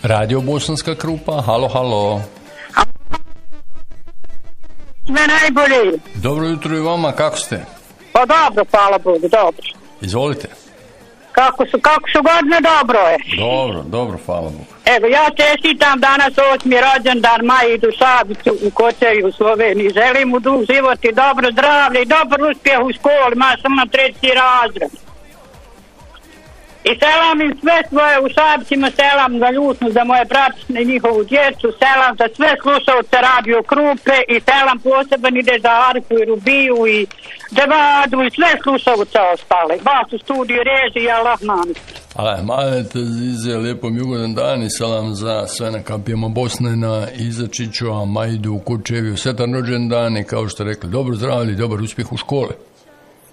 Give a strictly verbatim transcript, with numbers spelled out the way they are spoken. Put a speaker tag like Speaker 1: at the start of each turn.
Speaker 1: Radio Bosanska Krupa, halo, halo.
Speaker 2: Sve najbolje.
Speaker 1: Dobro jutro i vama, kako ste?
Speaker 2: Pa dobro, hvala Bogu, dobro.
Speaker 1: Izvolite.
Speaker 2: Kako su, kako su godine, dobro je.
Speaker 1: Dobro, dobro, hvala Bogu.
Speaker 2: Evo, ja čestitam danas osmi rođendan Majidu Sabiću u Kočeju u Sloveniji. Želim mu dug život i dobro zdravlje i dobar uspjeh u školi, ma sam na treći razred. I selam im sve svoje u Sabićima, selam za Ljusnu, za moje bratične i njihovu djecu, selam za sve slušalce Radio Krupe i selam poseban ide za Arku i Rubiju i Devadu i sve slušalce ostale. Vas u studiju reži i Allah mami.
Speaker 1: Ale, malete zize, lijepom jugodan dan i salam za sve na kampijama Bosne na Izačiću, a Majdu u Kočeviju, sretan rođendan i kao što rekli, dobro zdravlje i dobar uspjeh u škole.